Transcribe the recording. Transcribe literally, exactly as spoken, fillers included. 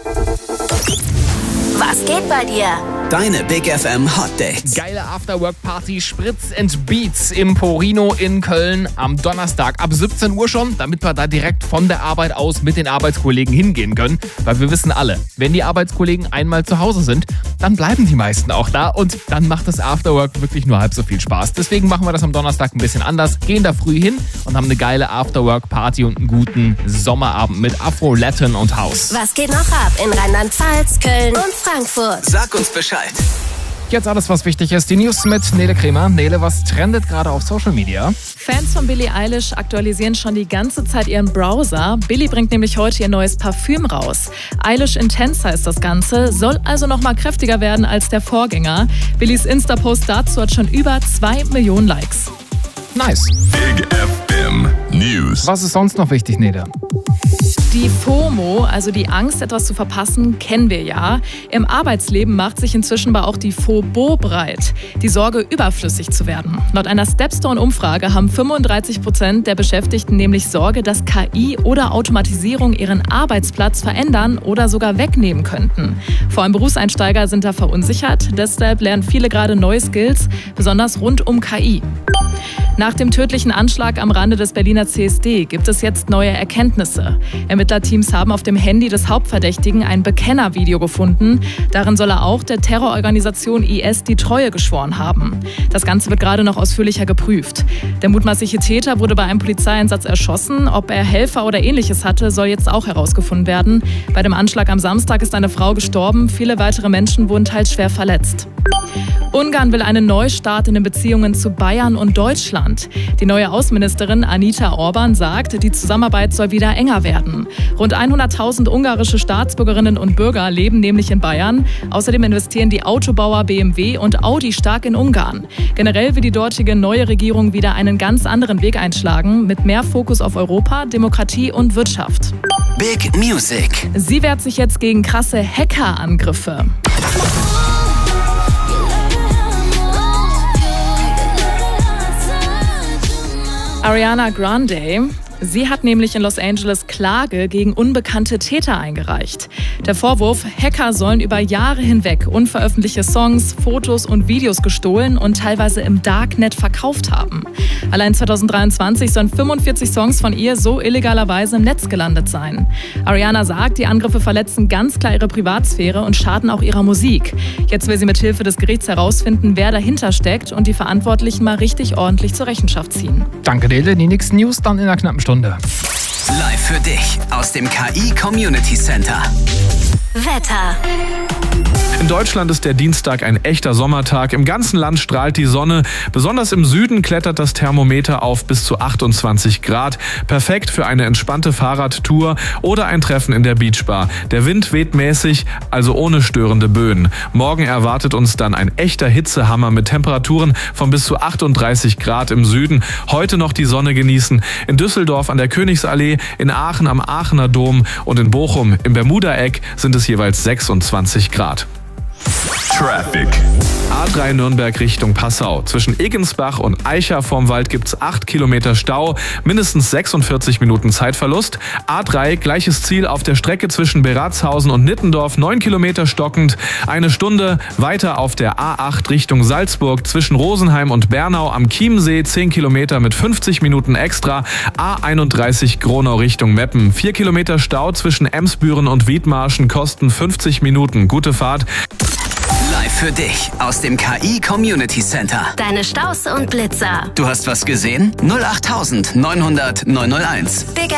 Was geht bei dir? Deine Big F M Hot Dates. Geile Afterwork-Party Spritz and Beats im Porino in Köln am Donnerstag ab siebzehn Uhr schon, damit wir da direkt von der Arbeit aus mit den Arbeitskollegen hingehen können. Weil wir wissen alle, wenn die Arbeitskollegen einmal zu Hause sind, dann bleiben die meisten auch da und dann macht das Afterwork wirklich nur halb so viel Spaß. Deswegen machen wir das am Donnerstag ein bisschen anders, gehen da früh hin und haben eine geile Afterwork-Party und einen guten Sommerabend mit Afro, Latin und House. Was geht noch ab in Rheinland-Pfalz, Köln und Frankfurt? Sag uns Bescheid. Jetzt alles, was wichtig ist. Die News mit Nele Kremer. Nele, was trendet gerade auf Social Media? Fans von Billie Eilish aktualisieren schon die ganze Zeit ihren Browser. Billie bringt nämlich heute ihr neues Parfüm raus. Eilish Intense heißt das Ganze, soll also noch mal kräftiger werden als der Vorgänger. Billies Insta-Post dazu hat schon über zwei Millionen Likes. Nice. Big F M News. Was ist sonst noch wichtig, Nele? Die FOMO, also die Angst, etwas zu verpassen, kennen wir ja. Im Arbeitsleben macht sich inzwischen aber auch die FOBO breit, die Sorge, überflüssig zu werden. Laut einer Stepstone-Umfrage haben fünfunddreißig Prozent der Beschäftigten nämlich Sorge, dass K I oder Automatisierung ihren Arbeitsplatz verändern oder sogar wegnehmen könnten. Vor allem Berufseinsteiger sind da verunsichert, deshalb lernen viele gerade neue Skills, besonders rund um K I. Nach dem tödlichen Anschlag am Rande des Berliner C S D gibt es jetzt neue Erkenntnisse. Ermittlerteams haben auf dem Handy des Hauptverdächtigen ein Bekennervideo gefunden. Darin soll er auch der Terrororganisation I S die Treue geschworen haben. Das Ganze wird gerade noch ausführlicher geprüft. Der mutmaßliche Täter wurde bei einem Polizeieinsatz erschossen. Ob er Helfer oder Ähnliches hatte, soll jetzt auch herausgefunden werden. Bei dem Anschlag am Samstag ist eine Frau gestorben. Viele weitere Menschen wurden teils schwer verletzt. Ungarn will einen Neustart in den Beziehungen zu Bayern und Deutschland. Die neue Außenministerin Anita Orban sagt, die Zusammenarbeit soll wieder enger werden. Rund hunderttausend ungarische Staatsbürgerinnen und Bürger leben nämlich in Bayern. Außerdem investieren die Autobauer B M W und Audi stark in Ungarn. Generell will die dortige neue Regierung wieder einen ganz anderen Weg einschlagen, mit mehr Fokus auf Europa, Demokratie und Wirtschaft. Big Music. Sie wehrt sich jetzt gegen krasse Hackerangriffe. Ariana Grande, sie hat nämlich in Los Angeles Klage gegen unbekannte Täter eingereicht. Der Vorwurf, Hacker sollen über Jahre hinweg unveröffentlichte Songs, Fotos und Videos gestohlen und teilweise im Darknet verkauft haben. Allein zweitausenddreiundzwanzig sollen fünfundvierzig Songs von ihr so illegalerweise im Netz gelandet sein. Ariana sagt, die Angriffe verletzen ganz klar ihre Privatsphäre und schaden auch ihrer Musik. Jetzt will sie mit Hilfe des Gerichts herausfinden, wer dahinter steckt und die Verantwortlichen mal richtig ordentlich zur Rechenschaft ziehen. Danke, Nele. Die nächsten News dann in einer knappen Stunde. Live für dich aus dem K I Community Center. Wetter. In Deutschland ist der Dienstag ein echter Sommertag. Im ganzen Land strahlt die Sonne. Besonders im Süden klettert das Thermometer auf bis zu achtundzwanzig Grad. Perfekt für eine entspannte Fahrradtour oder ein Treffen in der Beachbar. Der Wind weht mäßig, also ohne störende Böen. Morgen erwartet uns dann ein echter Hitzehammer mit Temperaturen von bis zu achtunddreißig Grad im Süden. Heute noch die Sonne genießen. In Düsseldorf an der Königsallee, in Aachen am Aachener Dom und in Bochum im Bermuda-Eck sind es jeweils sechsundzwanzig Grad. Traffic. A drei Nürnberg Richtung Passau. Zwischen Eggensbach und Eicha vorm Wald gibt's acht Kilometer Stau, mindestens sechsundvierzig Minuten Zeitverlust. A drei, gleiches Ziel auf der Strecke zwischen Beratzhausen und Nittendorf, neun Kilometer stockend. Eine Stunde weiter auf der A acht Richtung Salzburg zwischen Rosenheim und Bernau am Chiemsee, zehn Kilometer mit fünfzig Minuten extra. A einunddreißig Gronau Richtung Meppen, vier Kilometer Stau zwischen Emsbüren und Wiedmarschen, kosten fünfzig Minuten. Gute Fahrt. Live für dich aus dem K I Community Center. Deine Staus und Blitzer. Du hast was gesehen? null acht neunhundert neunhunderteins. Big